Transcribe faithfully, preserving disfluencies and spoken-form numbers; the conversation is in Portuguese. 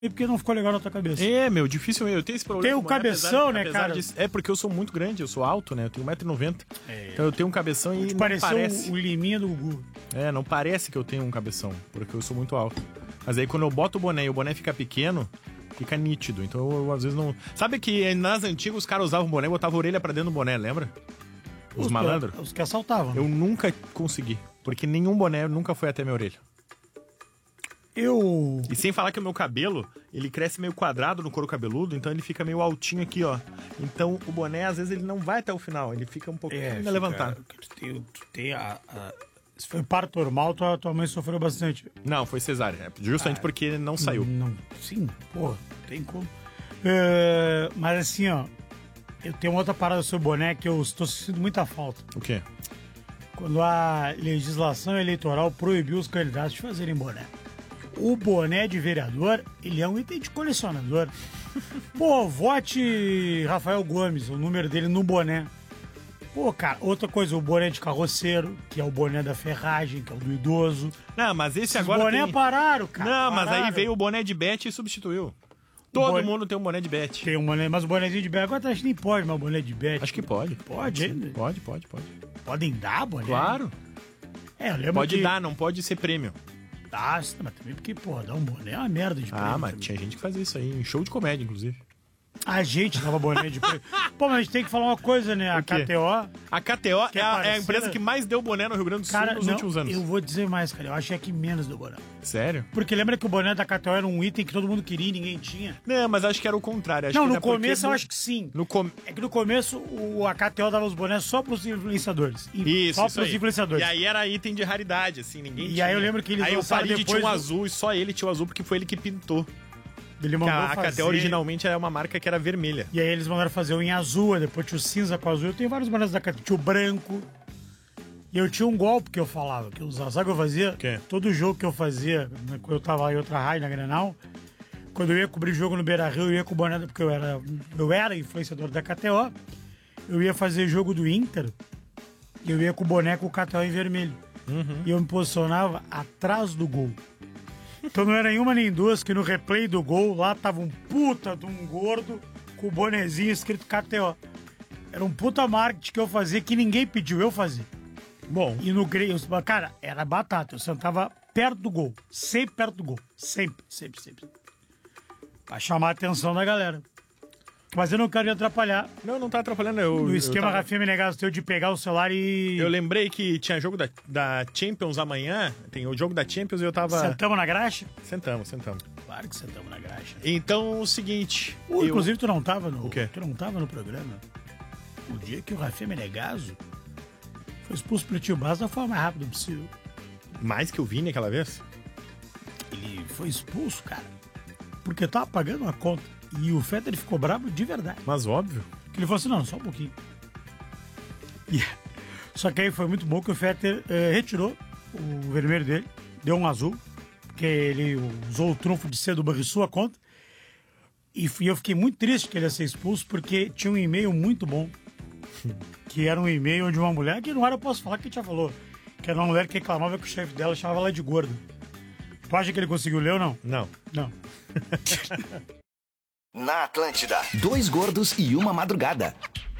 E porque não ficou legal na tua cabeça. É, meu, difícil eu tenho esse problema. Tem o boné, cabeção, apesar, né, apesar cara? De, é porque eu sou muito grande, eu sou alto, né? Eu tenho um metro e noventa. É. Então eu tenho um cabeção e não Pareceu parece. o, o liminha do Gugu. É, não parece que eu tenho um cabeção, porque eu sou muito alto. Mas aí quando eu boto o boné e o boné fica pequeno, fica nítido. Então eu, eu às vezes não... Sabe que nas antigas os caras usavam boné e botavam a orelha pra dentro do boné, lembra? Os, os malandros? Os que assaltavam. Eu nunca consegui, porque nenhum boné nunca foi até minha orelha. Eu... E sem falar que o meu cabelo, ele cresce meio quadrado no couro cabeludo, então ele fica meio altinho aqui, ó. Então o boné, às vezes, ele não vai até o final, ele fica um pouquinho É, fica- levantado. Tu tem, tu tem a, a- Se foi parto normal, tua, tua mãe sofreu bastante. Não, foi cesárea, é, justamente Ah, porque não saiu. Não, sim, porra, tem como. É, mas assim, ó, eu tenho outra parada sobre o boné que eu estou sentindo muita falta. O quê? Quando a legislação eleitoral proibiu os candidatos de fazerem boné. O boné de vereador, ele é um item de colecionador. Pô, vote Rafael Gomes, o número dele no boné. Pô, cara, outra coisa, o boné de carroceiro, que é o boné da ferragem, que é o do idoso. Não, mas esse Os agora boné tem... pararam, cara. Não, mas aí pararam. veio o boné de Bet e substituiu. Todo boné- mundo tem um boné de Bet. Tem um boné, mas o bonézinho de bet, agora acho que nem pode, mas o boné de bet. Acho que pode. Pode ainda? Pode, pode, pode. Podem dar boné? Claro. É, eu lembro Pode que... dar, não pode ser prêmio. Dá, mas também porque, pô, dar um boné é uma merda de Ah, prêmio mas também. tinha gente que fazia isso aí, em show de comédia, inclusive. A gente dava boné de prêmio. Pô, mas a gente tem que falar uma coisa, né? A O quê? K T O... A K T O Que é é a, é a parecida. empresa que mais deu boné no Rio Grande do Sul Cara, nos não, últimos anos. eu vou dizer mais, cara. Eu acho que é que menos deu boné. Sério? Porque lembra que o boné da K T O era um item que todo mundo queria e ninguém tinha? Não, mas acho que era o contrário. Acho não, que no era porque começo eu no- acho que sim. No com... É que no começo o, a K T O dava os bonés só pros influenciadores. E Isso, só isso pros aí. influenciadores. E aí era item de raridade, assim, ninguém E tinha. aí eu lembro que eles Aí o lançaram Farid tinha depois um o- azul e só ele tinha o azul porque foi ele que pintou. Ele Porque mandou a, a fazer... K T O originalmente era uma marca que era vermelha. E aí eles mandaram fazer o em azul, aí depois tinha o cinza com azul. Eu tenho vários bonés da K T O. Tinha o branco. E eu tinha um golpe que eu falava, que eu usava. Sabe o que eu fazia? quê? Todo jogo que eu fazia, né, quando eu tava em outra rádio, na Grenal, quando eu ia cobrir jogo no Beira-Rio, eu ia com o boné, porque eu era, eu era influenciador da K T O, eu ia fazer jogo do Inter, e eu ia com o boné com o K T O em vermelho. Uhum. E eu me posicionava atrás do gol. Então não era nenhuma nem duas, que no replay do gol, lá tava um puta de um gordo com o bonezinho escrito K T O. Era um puta marketing que eu fazia que ninguém pediu, eu fazia. Bom, E no grei, eu- cara, era batata. Eu sentava perto do gol. Sempre perto do gol. Sempre, sempre, sempre. Pra chamar a atenção da galera. Mas eu não quero te atrapalhar não, não tá atrapalhando. Eu, no eu esquema tava- Rafinha Menegaso teu de pegar o celular e... Eu lembrei que tinha jogo da, da Champions amanhã. Tem o jogo da Champions e eu tava... Sentamos na graxa? Sentamos, sentamos. Claro que sentamos na graxa. Então, o seguinte... Uh, eu- Inclusive, tu não tava no... O quê? Tu não tava no programa. O dia que o Rafinha Menegaso foi expulso pelo Tio Basso da forma mais rápida possível. Mais que o Vini aquela vez? Ele foi expulso, cara, porque tava pagando uma conta. E o Fetter ficou bravo de verdade. Mas óbvio. Que ele falou assim, não, só um pouquinho. E- Só que aí foi muito bom que o Fetter eh, retirou o vermelho dele, deu um azul, porque ele usou o trunfo de ser do Banrisul a conta. E f- eu fiquei muito triste que ele ia ser expulso, porque tinha um e-mail muito bom, que era um e-mail de uma mulher, que no ar eu posso falar que a gente já falou, que era uma mulher que reclamava que o chefe dela chamava ela de gorda. Tu acha que ele conseguiu ler ou não? Não. Não. Na Atlântida. Dois gordos e uma madrugada.